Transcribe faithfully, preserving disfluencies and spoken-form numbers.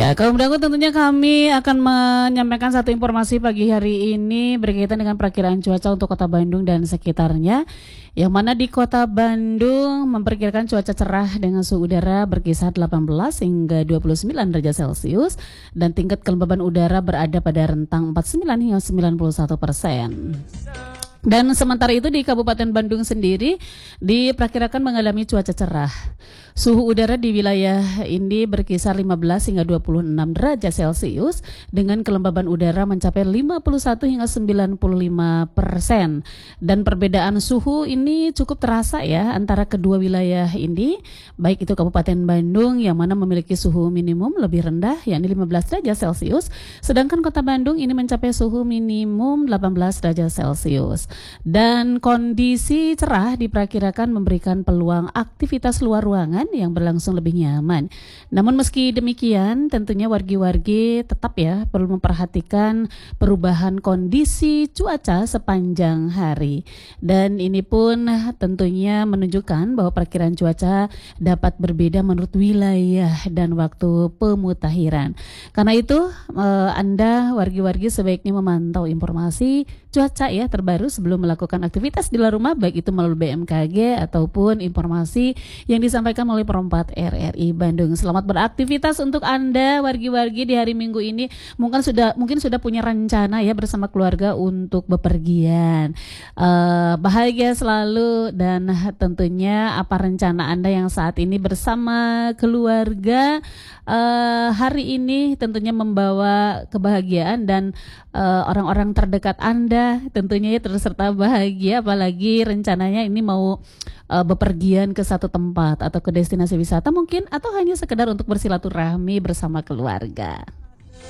Ya, kaum mudaku tentunya kami akan menyampaikan satu informasi pagi hari ini berkaitan dengan perakiraan cuaca untuk Kota Bandung dan sekitarnya. Yang mana di Kota Bandung memperkirakan cuaca cerah dengan suhu udara berkisar delapan belas hingga dua puluh sembilan derajat Celcius dan tingkat kelembaban udara berada pada rentang empat puluh sembilan hingga sembilan puluh satu persen. Dan sementara itu di Kabupaten Bandung sendiri diperkirakan mengalami cuaca cerah. Suhu udara di wilayah ini berkisar lima belas hingga dua puluh enam derajat Celcius dengan kelembaban udara mencapai lima puluh satu hingga sembilan puluh lima persen. Dan perbedaan suhu ini cukup terasa ya antara kedua wilayah ini, baik itu Kabupaten Bandung yang mana memiliki suhu minimum lebih rendah yakni lima belas derajat Celcius, sedangkan Kota Bandung ini mencapai suhu minimum delapan belas derajat Celcius. Dan kondisi cerah diperkirakan memberikan peluang aktivitas luar ruangan yang berlangsung lebih nyaman. Namun meski demikian, tentunya wargi-wargi tetap ya perlu memperhatikan perubahan kondisi cuaca sepanjang hari. Dan ini pun tentunya menunjukkan bahwa perkiraan cuaca dapat berbeda menurut wilayah dan waktu pemutakhiran. Karena itu eh, Anda wargi-wargi sebaiknya memantau informasi cuaca ya terbaru sebelum melakukan aktivitas di luar rumah, baik itu melalui B M K G ataupun informasi yang disampaikan melalui perempat R R I Bandung. Selamat beraktivitas untuk Anda wargi-wargi di hari Minggu ini. Mungkin sudah mungkin sudah punya rencana ya bersama keluarga untuk bepergian. Uh, bahagia selalu dan tentunya apa rencana Anda yang saat ini bersama keluarga uh, hari ini tentunya membawa kebahagiaan dan uh, orang-orang terdekat Anda tentunya ya terus serta bahagia, apalagi rencananya ini mau uh, bepergian ke satu tempat atau ke destinasi wisata mungkin, atau hanya sekedar untuk bersilaturahmi bersama keluarga.